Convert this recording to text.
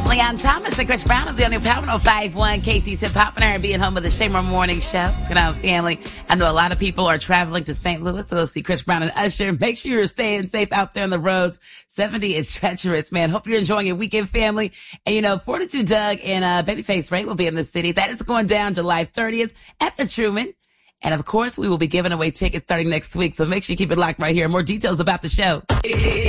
Leon Thomas and Chris Brown of the Only Power 105.1 KC's Hip Hop and R&B at home with the Shamer Morning Show. It's going on, family. I know a lot of people are traveling to St. Louis, so they'll see Chris Brown and Usher. Make sure you're staying safe out there on the roads. 70 is treacherous, man. Hope you're enjoying your weekend, family. And 42 Doug and Babyface Ray will be in the city. That is going down July 30th at the Truman. And of course, we will be giving away tickets starting next week. So make sure you keep it locked right here. More details about the show.